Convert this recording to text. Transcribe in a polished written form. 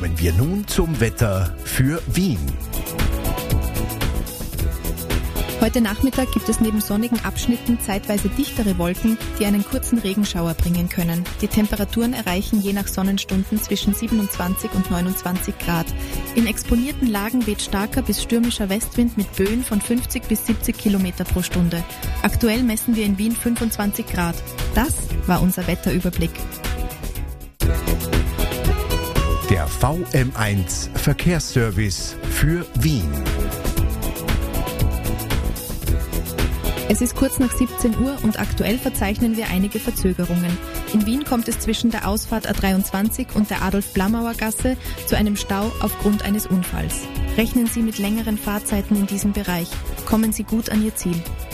Kommen wir nun zum Wetter für Wien. Heute Nachmittag gibt es neben sonnigen Abschnitten zeitweise dichtere Wolken, die einen kurzen Regenschauer bringen können. Die Temperaturen erreichen je nach Sonnenstunden zwischen 27 und 29 Grad. In exponierten Lagen weht starker bis stürmischer Westwind mit Böen von 50 bis 70 Kilometer pro Stunde. Aktuell messen wir in Wien 25 Grad. Das war unser Wetterüberblick. Der VM1 Verkehrsservice für Wien. Es ist kurz nach 17 Uhr und aktuell verzeichnen wir einige Verzögerungen. In Wien kommt es zwischen der Ausfahrt A23 und der Adolf-Blamauer-Gasse zu einem Stau aufgrund eines Unfalls. Rechnen Sie mit längeren Fahrzeiten in diesem Bereich. Kommen Sie gut an Ihr Ziel.